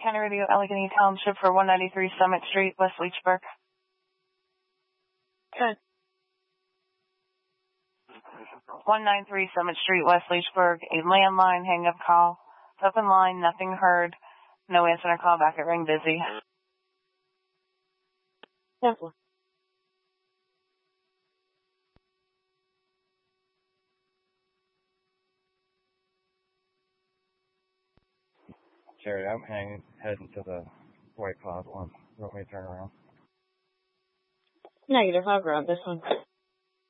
County Radio, Allegheny Township for 193 Summit Street, West Leechburg. Good. 193 Summit Street, West Leechburg. A landline hang-up call. Open line, nothing heard. No answer or call back. It rang busy. Cancel. Jerry, I'm heading to the White Cloud one. You want me to turn around? Negative. I'll grab this one.